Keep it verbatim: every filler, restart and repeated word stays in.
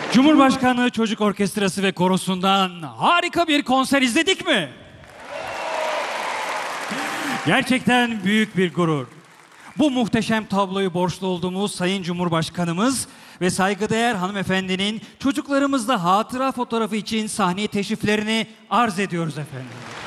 Cumhurbaşkanlığı Çocuk Orkestrası ve Korosu'ndan harika bir konser izledik mi? Gerçekten büyük bir gurur. Bu muhteşem tabloyu borçlu olduğumuz Sayın Cumhurbaşkanımız ve saygıdeğer hanımefendinin çocuklarımızla hatıra fotoğrafı için sahneye teşriflerini arz ediyoruz efendim.